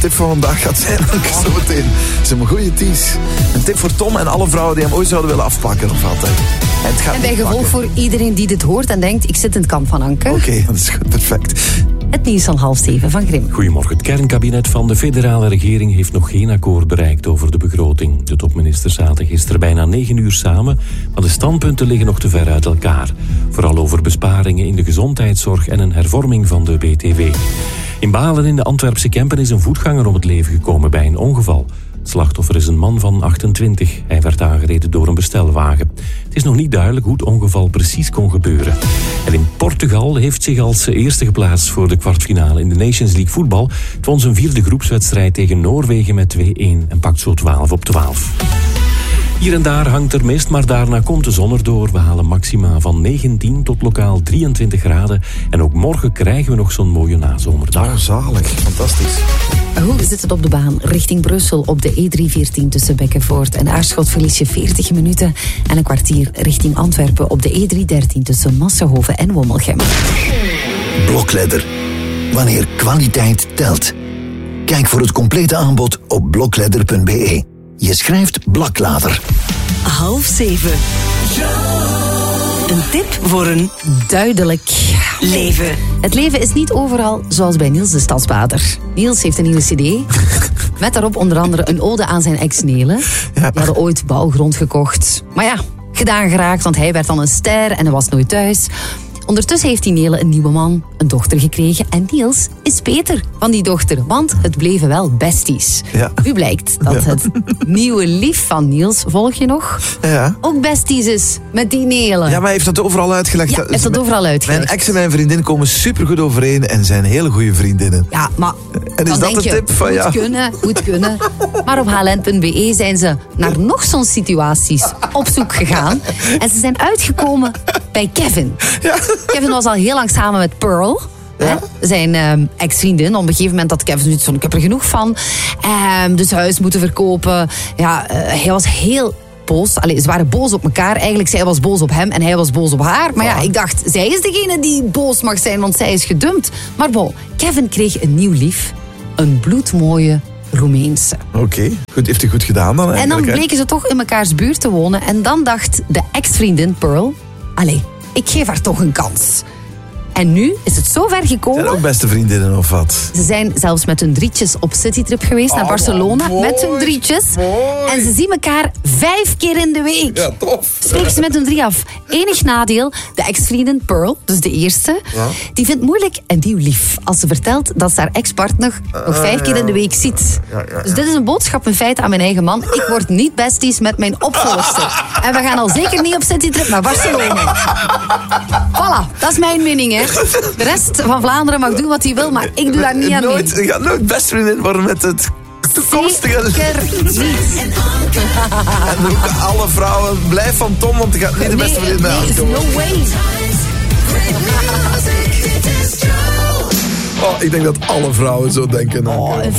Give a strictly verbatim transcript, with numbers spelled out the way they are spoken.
tip van vandaag gaat zijn, Anke, zo meteen. Dat is een goede tease. Een tip voor Tom en alle vrouwen die hem ooit zouden willen afpakken, of altijd. En, het gaat en bij niet gevolg pakken. voor iedereen die dit hoort en denkt, ik zit in het kamp van Anke. Oké, okay, dat is goed, perfect. Het nieuws van half zeven van Grim. Goedemorgen. Het kernkabinet van de federale regering heeft nog geen akkoord bereikt over de begroting. De topministers zaten gisteren bijna negen uur samen, maar de standpunten liggen nog te ver uit elkaar. Vooral over besparingen in de gezondheidszorg en een hervorming van de B T W. In Balen in de Antwerpse Kempen is een voetganger om het leven gekomen bij een ongeval. Het slachtoffer is een man van achtentwintig. Hij werd aangereden door een bestelwagen. Het is nog niet duidelijk hoe het ongeval precies kon gebeuren. En in Portugal heeft zich als eerste geplaatst voor de kwartfinale in de Nations League voetbal. Het won zijn vierde groepswedstrijd tegen Noorwegen met twee-een en pakt zo twaalf op twaalf. Hier en daar hangt er mist, maar daarna komt de zon erdoor. We halen maxima van negentien tot lokaal drieëntwintig graden. En ook morgen krijgen we nog zo'n mooie nazomerdag. Oh, zalig. Fantastisch. Hoe zit het op de baan richting Brussel op de E driehonderdveertien tussen Bekkenvoort en Aarschot verlies je veertig minuten en een kwartier richting Antwerpen op de E driehonderddertien tussen Massenhoven en Wommelgem. Blokledder. Wanneer kwaliteit telt. Kijk voor het complete aanbod op blokledder punt b e. Je schrijft Blaklader. Half zeven. Een tip voor een Duidelijk. leven. Het leven is niet overal zoals bij Niels de Stadsbader. Niels heeft een nieuwe cd. Met daarop onder andere een ode aan zijn ex Nele. Die hadden ooit bouwgrond gekocht. Maar ja, gedaan geraakt, want hij werd dan een ster en hij was nooit thuis. Ondertussen heeft die Nele een nieuwe man, een dochter gekregen. En Niels is Peter van die dochter, want het bleven wel besties. Ja. Nu blijkt dat Ja. het nieuwe lief van Niels, volg je nog, Ja. ook besties is met die Nele. Ja, maar hij heeft dat overal uitgelegd. Ja, hij heeft dat overal uitgelegd. Mijn ex en mijn vriendin komen supergoed overeen en zijn hele goede vriendinnen. Ja, maar En is dan dat denk de je, tip van moet ja? kunnen, moet kunnen. Maar op h l n punt b e zijn ze naar nog zo'n situaties op zoek gegaan. En ze zijn uitgekomen bij Kevin. Ja. Kevin was al heel lang samen met Pearl. Ja. Hè? Zijn ehm, ex-vriendin. Op een gegeven moment had Kevin zoiets van, ik heb er genoeg van. Ehm, dus huis moeten verkopen. Ja, uh, hij was heel boos. Allee, ze waren boos op elkaar. Eigenlijk, zij was boos op hem en hij was boos op haar. Maar ja, ik dacht, zij is degene die boos mag zijn, want zij is gedumpt. Maar bon, Kevin kreeg een nieuw lief. Een bloedmooie Roemeense. Oké, okay. Goed, heeft hij goed gedaan dan En dan eigenlijk, hè? bleken ze toch in mekaars buurt te wonen. En dan dacht de ex-vriendin Pearl, allee, ik geef haar toch een kans. En nu is het zo ver gekomen. Zijn ook beste vriendinnen of wat? Ze zijn zelfs met hun drietjes op citytrip geweest naar Oh, Barcelona. mooi, met hun drietjes. mooi. En ze zien elkaar vijf keer in de week. Ja, tof. Spreken ze met hun drie af. Enig nadeel, de ex-vriendin Pearl, dus de eerste, Ja. die vindt moeilijk een nieuw lief. Als ze vertelt dat ze haar ex-partner nog vijf keer in de week ziet. Ja, ja, ja. Dus dit is een boodschap in feite aan mijn eigen man. Ik word niet besties met mijn opvolgster. En we gaan al zeker niet op citytrip naar Barcelona. Voilà, dat is mijn mening, hè. De rest van Vlaanderen mag doen wat hij wil, maar ik doe daar niet aan mee. Nooit, je gaat nooit best vriendin worden met het toekomstige... Zeker niet. En roepen alle vrouwen, blijf van Tom, want je gaat niet de beste Nee, vriendin nee, aankomen. no way. Oh, ik denk dat alle vrouwen zo denken. Oh,